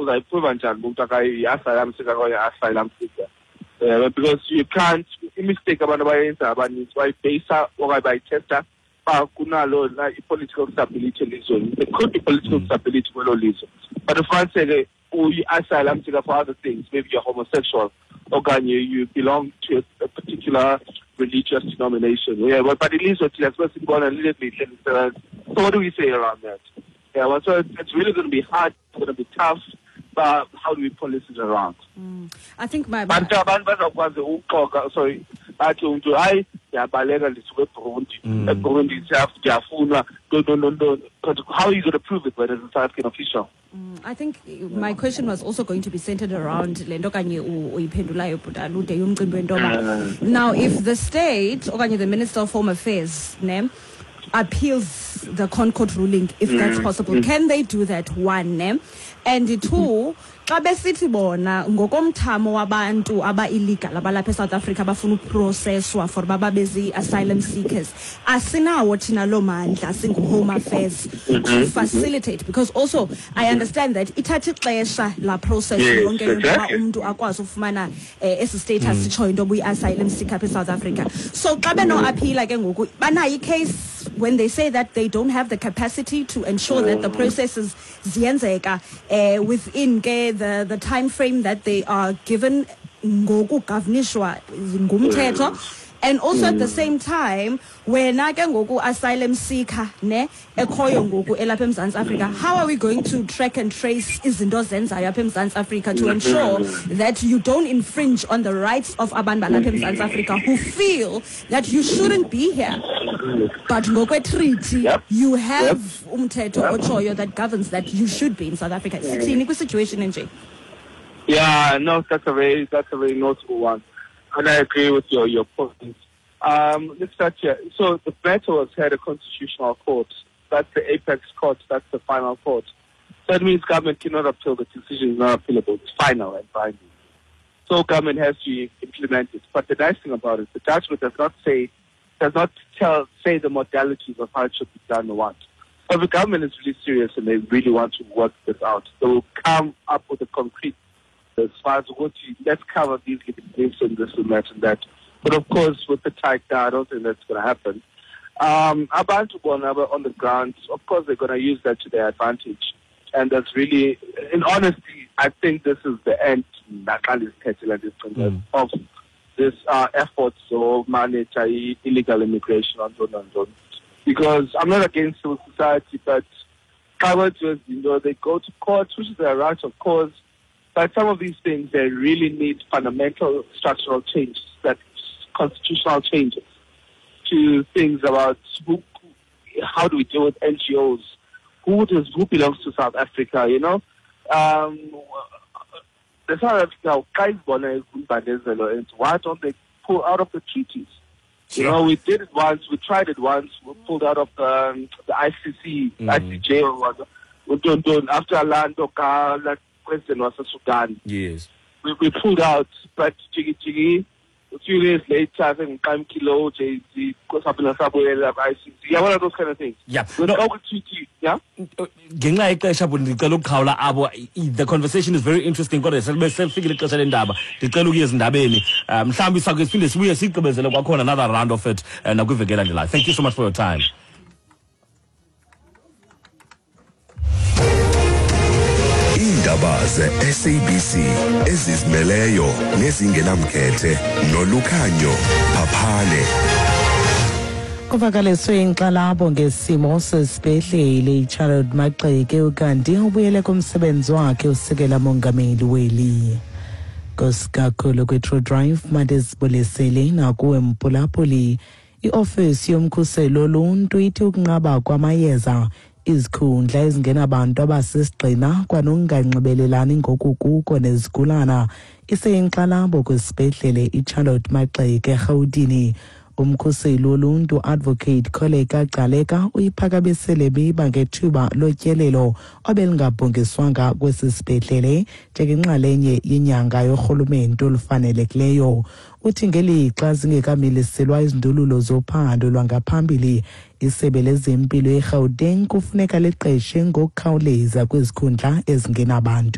uzayiprove njani umuntu asylum seeker okanye asylum seeker? Because you can't, mistake abantu abayenza abaninzi bayibheyisa okanye bayithesta kunalo i-political stability elizweni. There could be political stability kwelo lizwe, but ufumaniseke uyi-asylum seeker for other things. Maybe you're homosexual okanye you belong to a particular religious denomination. Yeah, but ilizwe thina sibe sibona a little bit. So what do we say around that? Yeah, well, so it's really going to be hard, it's going to be tough, but how do we police it around? I think my... abantu bazakwazi ukuxoxa, sorry, athi umuntu hayi yabaleka lisuke eBurundi siyafunwa no, but how are you going to prove it when it's a South African official? I think my question was also going to be centered around lento kanye uyiphendulayo Butalude yomcimbi wentoba. Now if the state okanye the Minister of Home Affairs appeals the Concord ruling, if that's possible, can they do that? One, and two, xa besithi bona ngokomthamo wabantu aba-illegal abalapha eSouth Africa abafuna uprocesswa for baba bezi asylum seekers, asinawo thina lo mandla singu-Home Affairs to facilitate, because also I understand that ithatha ixesha la process yonke yokuba umuntu akwazi ukufumana esi status sitsho into buyi-asylum seeker apha eSouth Africa. So xa beno-aphila ke ngoku banayo i-case when they say that they don't have the capacity to ensure that the processes ziyenzeka within the time frame that they are given ngokugovernishwa ngumthetho, and also at the same time wena ke ngoku asylum seeker ekhoyo ngoku elapha eMzantsi Africa, how are we going to track and trace izinto zenzayo apha eMzantsi Africa to ensure that you don't infringe on the rights of abantu balapha eMzantsi Africa who feel that you shouldn't be here, but ngokwe treaty you have umthetho otshoyo that governs that you should be in South Africa? Sithini kwi situation enje? Yeah, no, that's a very notable one, and I agree with your point. Let's start here. So the matter was had a constitutional court. That's the apex court. That's the final court. So that means government cannot appeal. The decision is not appealable. It's final and binding. So government has to implement it. But the nice thing about it, the judgment does not say the modalities of how it should be done or what. So if the government is really serious and they really want to work this out, they will come up with a concrete, as far as let's cover these things and this and that and that. But of course, with the tight down, I don't think that's going to happen. Abantu on the ground, of course, they're going to use that to their advantage. And that's really, in honesty, I think this is the end of this efforts to manage illegal immigration on. Because I'm not against civil society, but they go to court, which is their right, of course. But some of these things, they really need fundamental structural changes, that constitutional changes to things about how do we deal with NGOs, who belongs to South Africa, you know. The South Africa guys, why don't they pull out of the treaties? You know, we did it once, we tried it once, we pulled out of the ICC, ICJ or whatever. After Orlando, President was Sudan. Yes. We pulled out, but Chigi, a few days later, I think Kilo, JZ, ICC, yeah, one of those kind of things. Yeah. Yeah? The conversation is very interesting. Another round of it. Thank you so much for your time. Indaba ze-SABC ezizimeleyo nezingenamkhethe noLukhanyo Phaphane. Kuvakaliswe inkxalabo ngesimo sesibhedlele iCharlotte Maxeke ukanti ubuyele kumsebenzi wakhe usekela mongameli weli. Kosikakhulu kwi-True Drive madezibulesele nakuwe Mpulapuli. I-ofisi yomkhuselo loluntu ithi ukunqaba kwamayeza izikhundla ezingenabantu abasisigxina kwanonganxibelelani ngokukuko nezigulana iseyinkxalabo kwisibhedlele iCharlotte Maxeke eRhawutini. Umkhuseli woluntu Advocate Kholeka Gcaleka uyiphakamisele biba ngethuba lotyelelo obelingabhongiswanga kwesi sibhedlele njengenxalenye yenyanga yorhulumente olufanelekileyo. Uthi ngelixa zingekamiliselwa izindululo zophando lwangaphambili, isebe lezempilo eGauteng kufuneka liqeshe ngokukhawuleza kwizikhundla ezingenabantu.